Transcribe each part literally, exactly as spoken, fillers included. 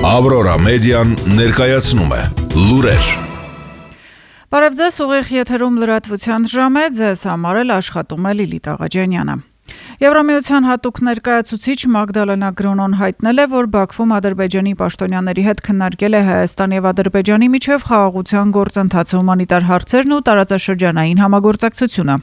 Ավրորա մեդիան ներկայացնում է լուրեր։ Բարև ձեզ, ուղիղ եթերում լրատվության ժամ է, ձեզ համար էլ աշխատում է Լիլիթ Աղաջանյանը։ Եվրամիության հատուկ ներկայացուցիչ Մագդալենա Գրոնոն հայտնել է, որ Բաքվում Ադրբեջանի պաշտոնյաների հետ քննարկել է Հայաստանի եւ Ադրբեջանի միջև խաղաղության գործընթացը, հումանիտար հարցերն ու տարածաշրջանային համագործակցությունը։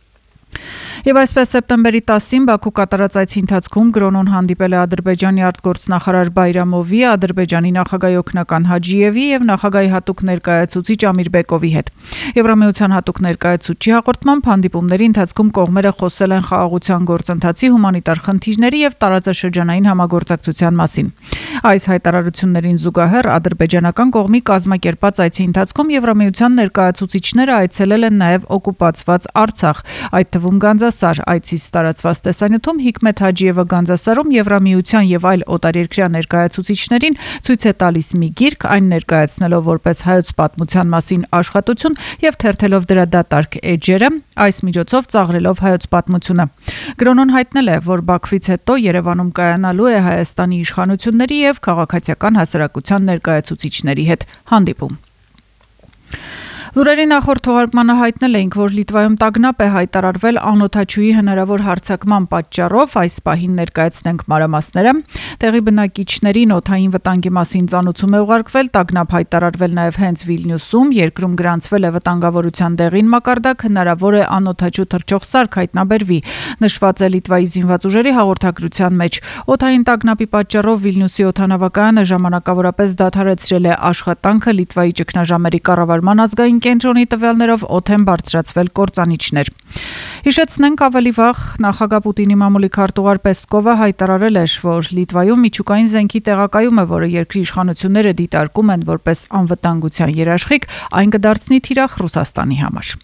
Եվ այսպես սեպտեմբերի տասին Բաքու կատարած այցի ընթացքում Գրոնոն հանդիպել է Ադրբեջանի արտգործնախարար Բայրամովի, Ադրբեջանի նախագահի օգնական Հաջիևի եւ նախագահի հատուկ ներկայացուցիչ Ամիրբեկովի հետ։ Եվրամիության հատուկ ներկայացուցչի հաղորդմամբ հանդիպումների ընթացքում կողմերը խոսել են խաղաղության գործընթացի, հումանիտար խնդիրների եւ տարածաշրջանային համագործակցության մասին։ Այս հայտարարություններին զուգահեռ ադրբեջանական կողմի կազմակերպած այցի ընթացքում Եվրամիության ներկայացուցիչները այցելել են նաեւ օկուպացված Արցախ, այդ թվում Գանձասար։ Այցից տարածված տեսանյութում Հիկմեթ Հաջիևը Գանձասարում Եվրամիության եւ այլ օտարերկրյա ներկայացուցիչներին ցույց է տալիս մի գիրք, այն ներկայացնելով որպես հայոց պատմության մասին աշխատություն եւ թերթելով դրա դատարկ էջերը, այս միջոցով ծաղրելով հայոց պատմությունը։ Գրոնոն հայտնել է, որ Բաքվից հետո Երևանում կայանալու է Հայաստանի իշխանությունների եւ քաղաքացիական հասարակության ներկայացուցիչների հետ հանդիպում։ Լուրերի նախորդ թողարկմանը հայտնել էինք, որ Լիտվայում տագնապ է հայտարարվել անօդաչուի հնարավոր հարձակման պատճառով, այս պահին ներկայացնենք մանրամասները։ Տեղի բնակիչներին օդային վտանգի մասին ծանուցում է ուղարկվել, տագնապ հայտարարվել նաև հենց Վիլնյուսում, երկրում գրանցվել է վտանգավորության դեղին մակարդակ, հնարավոր է անօդաչու թռչող սարք հայտնաբերվի, նշված է Լիտվայի զինված ուժերի հաղորդագրության մեջ։ Օդային տագնապի պատճառով Վիլնյուսի օդանավակայանը ժամանակավորապես դադարեցրել է աշխատանքը, Լիտվայի ճգնաժամերի կառավարման ազգային կենտրոնի տվյալներով օդ են բարձրացվել կործանիչներ։ Հիշեցնենք, ավելի վաղ նախագահ Պուտինի մամուլի քարտուղար Պեսկովը հայտարարել էր, որ Լիտվայում միջուկային զենքի տեղակայումը, որը երկրի իշխանությունները դիտարկում են որպես անվտանգության երաշխիք, այն կդարձնի թիրախ Ռուսաստանի համար։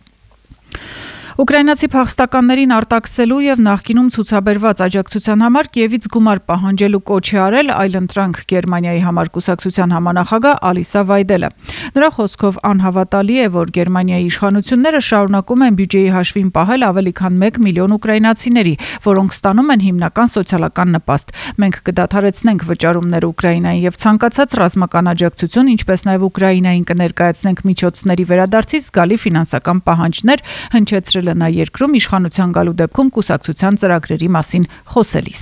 Ուկրաինացի փախստականներին արտաքսելու եւ նախկինում ցուցաբերված աջակցության համար Կիևից գումար պահանջելու կոչ է արել այլընտրանք Գերմանիայի համար կուսակցության համանախագահ Ալիսա Վայդելը։ Նրա խոսքով անհավատալի է, որ Գերմանիայի իշխանությունները շարունակում են բյուջեի հաշվին պահել ավելի քան մեկ միլիոն ուկրաինացիների, որոնք ստանում են հիմնական սոցիալական նպաստ։ Մենք կդադարեցնենք վճարումները Ուկրաինային եւ ցանկացած ռազմական աջակցություն, ինչպես նաեւ Ուկրաինային կներկայացնենք միջոցների վերադարձի զգալի ֆինանսական պահանջներ, հնչեցրել նա երկրում իշխանության գալու դեպքում կուսակցության ծրագրերի մասին խոսելիս։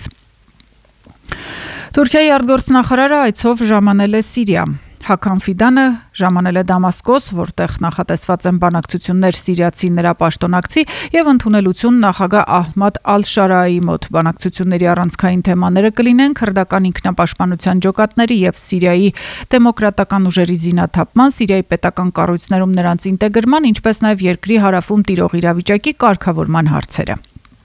Թուրքիայի արտգործնախարարը այցով ժամանել է Սիրիա։ Հական Ֆիդանը ժամանել է Դամասկոս, որտեղ նախատեսված են բանակցություններ սիրիացի նրա պաշտոնակցի եւ ընդունելություն նախագահ Ահմադ Ալ-Շարայի մոտ։ Բանակցությունների առանցքային թեմաները կլինեն քրդական ինքնապաշտպանության ջոկատների եւ Սիրիայի դեմոկրատական ուժերի զինաթափման, Սիրիայի պետական կառույցներում նրանց ինտեգրման, ինչպես նաեւ երկրի հարավում տիրող իրավիճակի կարգավորման հարցերը։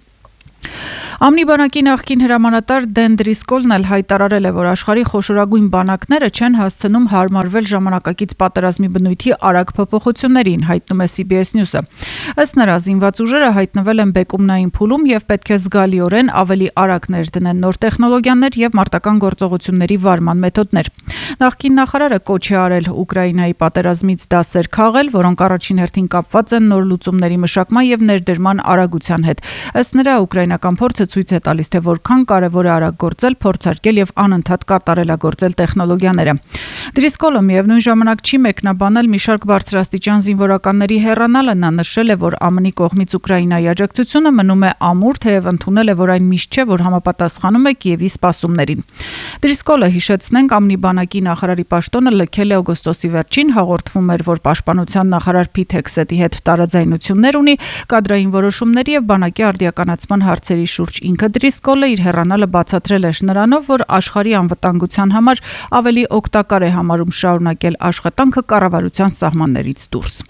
Ամնի բանակի նախկին հրամանատար Դեն Դրիսկոլն էլ հայտարարել է, որ աշխարհի խոշորագույն բանակները չեն հասցնում հարմարվել ժամանակակից պատերազմի բնույթի արագ փոփոխություններին, հայտնում է Սի Բի Էս Նյուզը։ Ըստ նրա, զինված ուժերը հայտնվել են բեկումնային փուլում եւ պետք է զգալիորեն ավելի արագ ներդնեն նոր տեխնոլոգիաներ եւ մարտական գործողությունների վարման մեթոդներ։ Նախկին նախարարը կոչ է արել Ուկրաինայի պատերազմից դասեր քաղել, որոնք առաջին հերթին կապված են նոր լուծումների մշակման եւ ներդրման արագության հետ։ Ըստ նրա, ուկրաինական փորձը ցույց է տալիս, թե որքան կարևոր է արագ գործել, փորձարկել եւ անընդհատ կատարելագործել տեխնոլոգիաները։ Դրիսկոլը միևնույն ժամանակ չի մեկնաբանել մի շարք բարձրաստիճան զինվորականների հեռանալը, նա նշել է, որ Ամն-ի կողմից Ուկրաինայի աջակցությունը մնում է ամուր, թեև ընդունել է, որ այն միշտ չէ, որ համապատասխանում է Կիևի սպասումներին։ Դրիսկոլը, հիշեցնենք, Ամնի բանակի նախարարի պաշտոնը լքել է օգոստոսի վերջին, հաղորդվում էր, որ պաշտպանության նախարար Փիթ Հեքսեթի հետ տարաձայնություններ ունի կադրային որոշումների եւ բանակի արդիականացման հարցերի շուրջ։ Ինքը Դրիսկոլը իր հեռանալը բացատրել է նրանով, որ աշխարհի անվտանգության համար ավելի օգտակար է համարում շարունակել աշխատանքը կառավարության սահմաններից դուրս։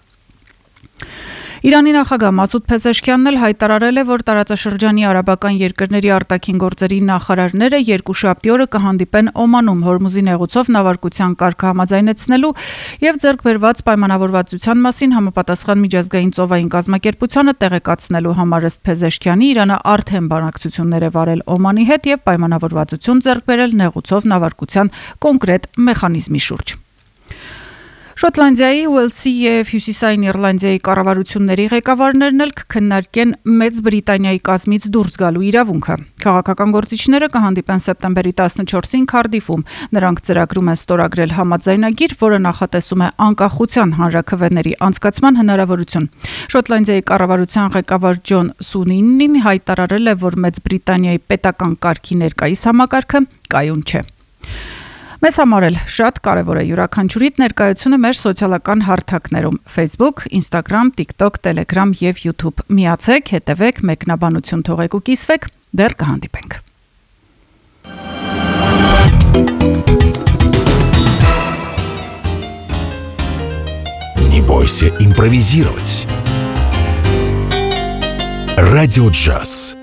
Իրանի նախագահ Մասուդ Փեզեշքյանն էլ հայտարարել է, որ տարածաշրջանի արաբական երկրների արտաքին գործերի նախարարները երկուշաբթի օրը կհանդիպեն Օմանում Հորմուզի նեղուցով նավարկության կարգը համաձայնեցնելու եւ ձեռք բերված պայմանավորվածության մասին համապատասխան միջազգային ծովային կազմակերպությանը տեղեկացնելու համար։ Ըստ Փեզեշքյանի, Իրանը արդեն բանակցություններ է վարել Օմանի հետ եւ պայմանավորվածություն ձեռք բերել նեղուցով նավարկության կոնկրետ մեխանիզմի շուրջ։ Շոտլանդիայի, Ուելսի եւ Հյուսիսային Իռլանդիայի կառավարությունների ղեկավարներն էլ կքննարկեն Մեծ Բրիտանիայի կազմից դուրս գալու իրավունքը։ Քաղաքական գործիչները կհանդիպեն սեպտեմբերի տասնչորսին Քարդիֆում։ Նրանք ծրագրում են ստորագրել համաձայնագիր, որը նախատեսում է անկախության հանրաքվեների անցկացման հնարավորություն։ Շոտլանդիայի կառավարության ղեկավար Ջոն Սունինին հայտարարել է, որ Մեծ Բրիտանիայի պետական կարգի ներկայիս համակարգը կայուն չէ։ Մեզ համար էլ շատ կարևոր է յուրաքանչյուրիդ ներկայությունը մեր սոցիալական հարթակներում՝ Facebook, Instagram, TikTok, Telegram եւ YouTube։ Միացեք, հետևեք, մեկնաբանություն թողեք ու կիսվեք, դեռ կհանդիպենք։ Не бойся импровизировать. Радио Джаз.